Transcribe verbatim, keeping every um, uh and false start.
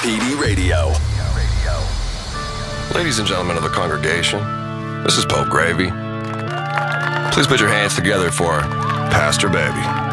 P D Radio. Ladies and gentlemen of the congregation, this is Pope Gravy. Please put your hands together for Pastor Baby.